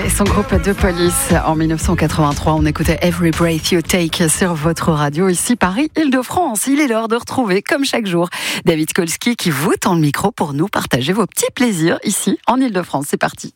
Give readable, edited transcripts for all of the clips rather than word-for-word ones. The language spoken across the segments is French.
et son groupe de police en 1983. On écoutait Every Breath You Take sur votre radio ici Paris, Île-de-France. Il est l'heure de retrouver, comme chaque jour, David Kolski qui vous tend le micro pour nous partager vos petits plaisirs ici en Île-de-France. C'est parti.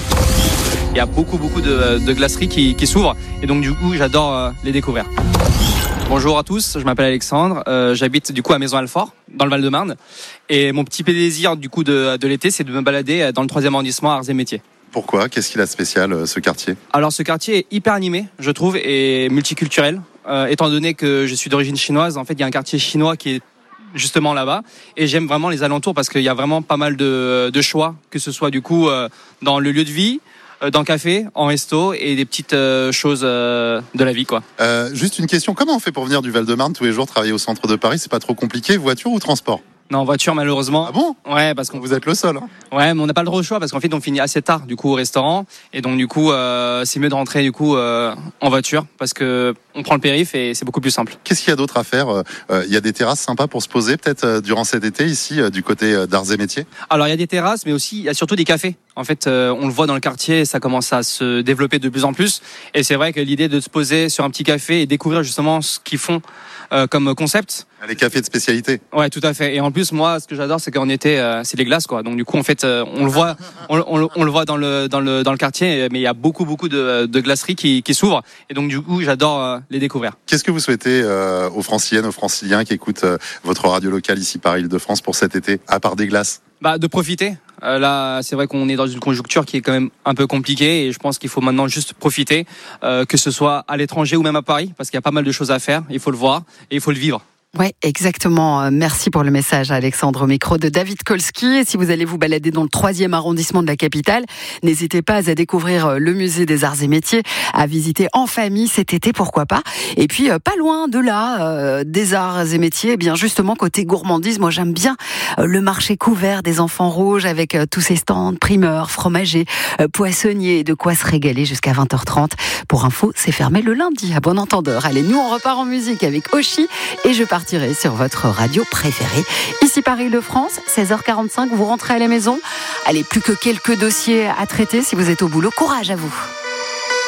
Il y a beaucoup de glaceries qui s'ouvrent et donc du coup j'adore les découvrir. Bonjour à tous, je m'appelle Alexandre, j'habite du coup à Maisons-Alfort, dans le Val-de-Marne. Et mon petit plaisir du coup de l'été, c'est de me balader dans le 3e arrondissement Arts et Métiers. Pourquoi ? Qu'est-ce qu'il a de spécial, ce quartier ? Alors ce quartier est hyper animé, je trouve, et multiculturel. Étant donné que je suis d'origine chinoise, en fait il y a un quartier chinois qui est justement là-bas. Et j'aime vraiment les alentours parce qu'il y a vraiment pas mal de choix, que ce soit du coup dans le lieu de vie, dans le café, en resto et des petites choses de la vie, quoi. Juste une question, comment on fait pour venir du Val-de-Marne tous les jours travailler au centre de Paris ? C'est pas trop compliqué, voiture ou transport ? Non, en voiture malheureusement. Ah bon ? Ouais, parce qu'on Vous êtes le seul, hein ? Ouais, mais on n'a pas le droit au choix parce qu'en fait on finit assez tard du coup au restaurant et donc du coup c'est mieux de rentrer du coup en voiture parce que on prend le périph' et c'est beaucoup plus simple. Qu'est-ce qu'il y a d'autre à faire ? Il y a des terrasses sympas pour se poser peut-être durant cet été ici du côté d'Arts et Métiers ? Alors il y a des terrasses mais aussi il y a surtout des cafés. En fait on le voit dans le quartier, ça commence à se développer de plus en plus et c'est vrai que l'idée de se poser sur un petit café et découvrir justement ce qu'ils font comme concept. Les cafés de spécialité. Ouais, tout à fait. Et en plus, moi, ce que j'adore, c'est qu'en été, c'est les glaces, quoi. Donc du coup, en fait, on le voit, on le voit dans le quartier, mais il y a beaucoup de glaceries qui s'ouvrent. Et donc du coup, j'adore les découvrir. Qu'est-ce que vous souhaitez aux Franciliennes, aux Franciliens qui écoutent votre radio locale ici par Île-de-France pour cet été, à part des glaces ? De profiter. Là, c'est vrai qu'on est dans une conjoncture qui est quand même un peu compliquée et je pense qu'il faut maintenant juste profiter, que ce soit à l'étranger ou même à Paris, parce qu'il y a pas mal de choses à faire. Il faut le voir et il faut le vivre. Oui, exactement. Merci pour le message, Alexandre, au micro de David Kolski. Et si vous allez vous balader dans le 3e arrondissement de la capitale, n'hésitez pas à découvrir le musée des Arts et Métiers, à visiter en famille cet été, pourquoi pas. Et puis, pas loin de là, des Arts et Métiers, eh bien justement, côté gourmandise, moi j'aime bien le marché couvert des enfants rouges avec tous ces stands primeurs, fromagers, poissonniers, de quoi se régaler jusqu'à 20h30. Pour info, c'est fermé le lundi, à bon entendeur. Allez, nous on repart en musique avec Oshi et je partirai sur votre radio préférée. Ici par Île-de-France, 16h45, vous rentrez à la maison. Allez, plus que quelques dossiers à traiter si vous êtes au boulot. Courage à vous.